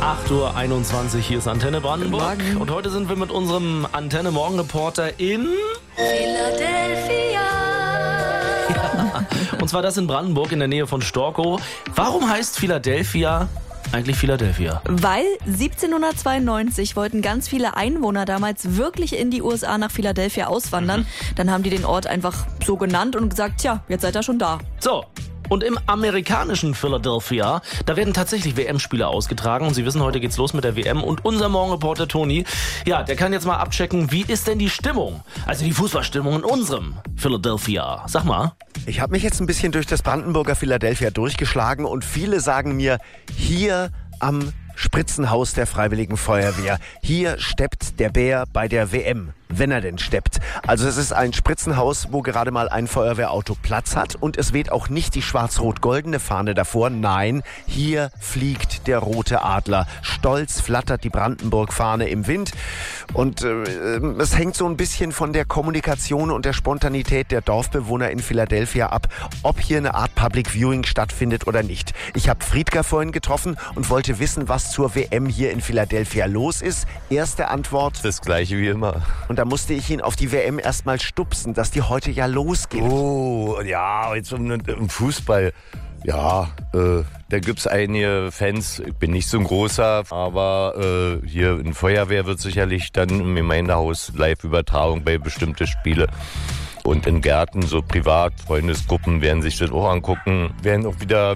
8:21 Uhr, hier ist Antenne Brandenburg. Und heute sind wir mit unserem Antenne-Morgen-Reporter in Philadelphia. Ja, und zwar das in Brandenburg in der Nähe von Storkow. Warum heißt Philadelphia eigentlich Philadelphia? Weil 1792 wollten ganz viele Einwohner damals wirklich in die USA nach Philadelphia auswandern. Dann haben die den Ort einfach so genannt und gesagt, tja, jetzt seid ihr schon da. So. Und im amerikanischen Philadelphia, da werden tatsächlich WM-Spiele ausgetragen. Und Sie wissen, heute geht's los mit der WM. Und unser Morgenreporter Toni, ja, der kann jetzt mal abchecken, wie ist denn die Stimmung? Also die Fußballstimmung in unserem Philadelphia. Sag mal. Ich habe mich jetzt ein bisschen durch das Brandenburger Philadelphia durchgeschlagen und viele sagen mir, hier am Spritzenhaus der Freiwilligen Feuerwehr, hier steppt der Bär bei der WM. Wenn er denn steppt. Also es ist ein Spritzenhaus, wo gerade mal ein Feuerwehrauto Platz hat und es weht auch nicht die schwarz-rot-goldene Fahne davor. Nein, hier fliegt der rote Adler. Stolz flattert die Brandenburg-Fahne im Wind und es hängt so ein bisschen von der Kommunikation und der Spontanität der Dorfbewohner in Philadelphia ab, ob hier eine Art Public Viewing stattfindet oder nicht. Ich habe Friedker vorhin getroffen und wollte wissen, was zur WM hier in Philadelphia los ist. Erste Antwort: Das gleiche wie immer. Und da musste ich ihn auf die WM erstmal stupsen, dass die heute ja losgeht. Oh, ja, jetzt im Fußball. Ja, da gibt's einige Fans. Ich bin nicht so ein großer, aber hier in Feuerwehr wird sicherlich dann im Gemeindehaus Live-Übertragung bei bestimmte Spiele. Und in Gärten, so privat, Freundesgruppen werden sich das auch angucken. Werden auch wieder